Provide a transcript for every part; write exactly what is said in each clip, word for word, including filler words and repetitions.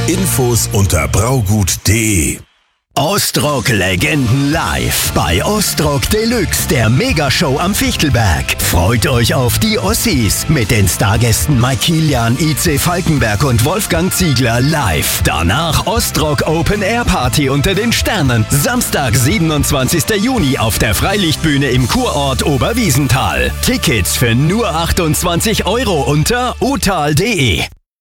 Infos unter braugut punkt de. Ostrock-Legenden live bei Ostrock Deluxe, der Megashow am Fichtelberg. Freut euch auf die Ossis mit den Stargästen Mike Kilian, I C Falkenberg und Wolfgang Ziegler live. Danach Ostrock Open Air Party unter den Sternen. Samstag, siebenundzwanzigster Juni auf der Freilichtbühne im Kurort Oberwiesenthal. Tickets für nur achtundzwanzig Euro unter otal punkt de.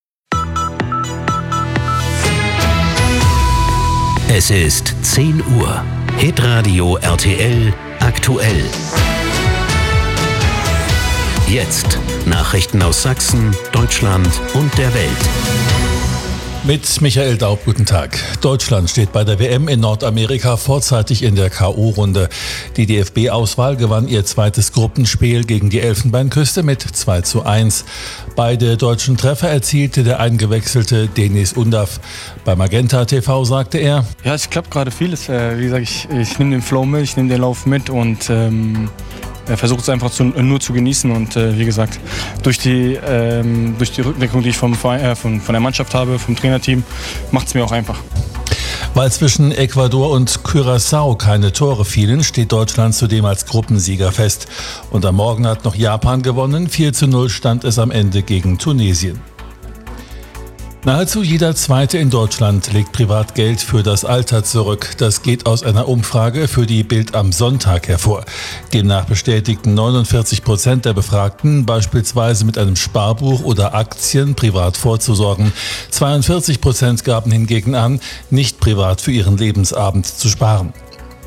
Es ist zehn Uhr. Hitradio R T L aktuell. Jetzt Nachrichten aus Sachsen, Deutschland und der Welt. Mit Michael Daub, guten Tag. Deutschland steht bei der W M in Nordamerika vorzeitig in der K O-Runde. Die D F B-Auswahl gewann ihr zweites Gruppenspiel gegen die Elfenbeinküste mit zwei zu eins. Beide deutschen Treffer erzielte der eingewechselte Deniz Undav. Bei Magenta T V sagte er: Ja, es klappt gerade vieles. Äh, wie gesagt, ich, ich nehme den Flow mit, ich nehme den Lauf mit und ähm, versuche es einfach zu, nur zu genießen. Und äh, wie gesagt, durch die, ähm, durch die Rückwirkung, die ich vom Verein, äh, von, von der Mannschaft habe, vom Trainerteam, macht es mir auch einfach. Weil zwischen Ecuador und Curaçao keine Tore fielen, steht Deutschland zudem als Gruppensieger fest. Und am Morgen hat noch Japan gewonnen. vier zu null stand es am Ende gegen Tunesien. Nahezu jeder Zweite in Deutschland legt privat Geld für das Alter zurück. Das geht aus einer Umfrage für die Bild am Sonntag hervor. Demnach bestätigten neunundvierzig Prozent der Befragten, beispielsweise mit einem Sparbuch oder Aktien privat vorzusorgen. zweiundvierzig Prozent gaben hingegen an, nicht privat für ihren Lebensabend zu sparen.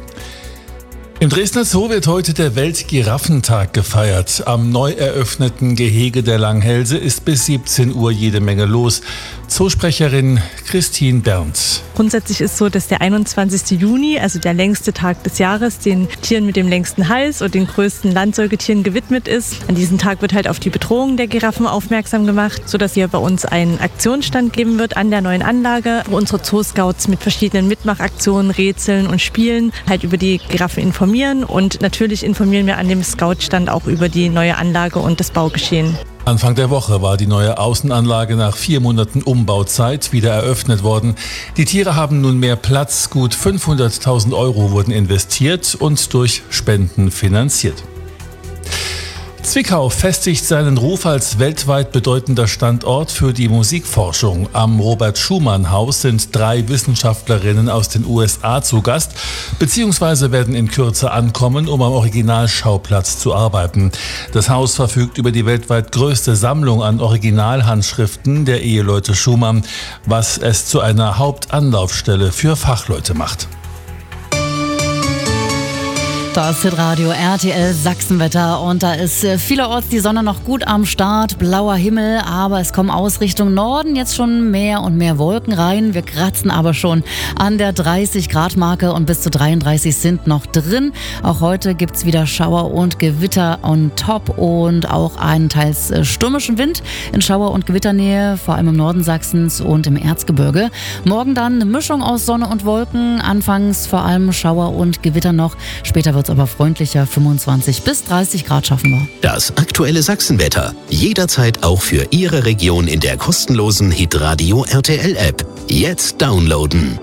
Im Dresdner Zoo wird heute der Welt-Giraffentag gefeiert. Am neu eröffneten Gehege der Langhälse ist bis siebzehn Uhr jede Menge los. Zoosprecherin Christine Berndt. Grundsätzlich ist so, dass der einundzwanzigster Juni, also der längste Tag des Jahres, den Tieren mit dem längsten Hals und den größten Landsäugetieren gewidmet ist. An diesem Tag wird halt auf die Bedrohung der Giraffen aufmerksam gemacht, sodass hier bei uns einen Aktionsstand geben wird an der neuen Anlage, wo unsere Zooscouts mit verschiedenen Mitmachaktionen, Rätseln und Spielen halt über die Giraffen informieren. Und natürlich informieren wir an dem Scoutstand auch über die neue Anlage und das Baugeschehen. Anfang der Woche war die neue Außenanlage nach vier Monaten Umbauzeit wieder eröffnet worden. Die Tiere haben nun mehr Platz. Gut fünfhunderttausend Euro wurden investiert und durch Spenden finanziert. Zwickau festigt seinen Ruf als weltweit bedeutender Standort für die Musikforschung. Am Robert-Schumann-Haus sind drei Wissenschaftlerinnen aus den U S A zu Gast, beziehungsweise werden in Kürze ankommen, um am Originalschauplatz zu arbeiten. Das Haus verfügt über die weltweit größte Sammlung an Originalhandschriften der Eheleute Schumann, was es zu einer Hauptanlaufstelle für Fachleute macht. Das Hitradio R T L Sachsenwetter und da ist vielerorts die Sonne noch gut am Start, blauer Himmel, aber es kommen aus Richtung Norden jetzt schon mehr und mehr Wolken rein. Wir kratzen aber schon an der dreißig Grad Marke und bis zu dreiunddreißig sind noch drin. Auch heute gibt's wieder Schauer und Gewitter on top und auch einen teils stürmischen Wind in Schauer- und Gewitternähe, vor allem im Norden Sachsens und im Erzgebirge. Morgen dann eine Mischung aus Sonne und Wolken, anfangs vor allem Schauer und Gewitter noch, später wird aber freundlicher, fünfundzwanzig bis dreißig Grad schaffen wir. Das aktuelle Sachsenwetter. Jederzeit auch für Ihre Region in der kostenlosen Hitradio R T L App. Jetzt downloaden.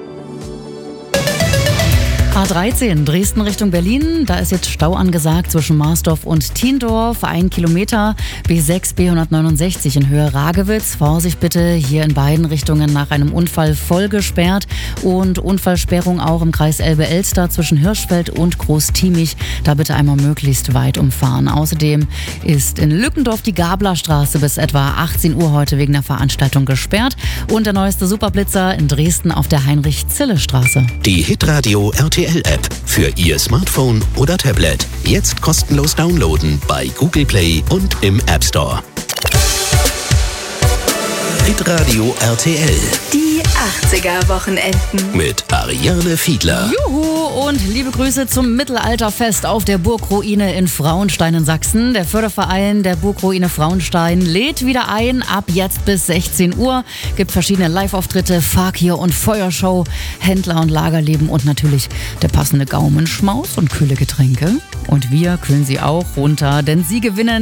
A dreizehn, Dresden Richtung Berlin. Da ist jetzt Stau angesagt zwischen Marsdorf und Tiendorf. Ein Kilometer. B sechs, B hundertneunundsechzig in Höhe Ragewitz. Vorsicht bitte, hier in beiden Richtungen nach einem Unfall voll gesperrt. Und Unfallsperrung auch im Kreis Elbe-Elster zwischen Hirschfeld und Groß-Tiemich. Da bitte einmal möglichst weit umfahren. Außerdem ist in Lückendorf die Gablerstraße bis etwa achtzehn Uhr heute wegen der Veranstaltung gesperrt. Und der neueste Superblitzer in Dresden auf der Heinrich-Zille-Straße. Die Hitradio R T L-App für Ihr Smartphone oder Tablet. Jetzt kostenlos downloaden bei Google Play und im App Store. Hitradio R T L. Die achtziger-Wochenenden. Mit Ariane Fiedler. Juhu und liebe Grüße zum Mittelalterfest auf der Burgruine in Frauenstein in Sachsen. Der Förderverein der Burgruine Frauenstein lädt wieder ein. Ab jetzt bis sechzehn Uhr gibt verschiedene Live-Auftritte, Fakir und Feuershow, Händler und Lagerleben und natürlich der passende Gaumenschmaus und kühle Getränke. Und wir kühlen sie auch runter, denn sie gewinnen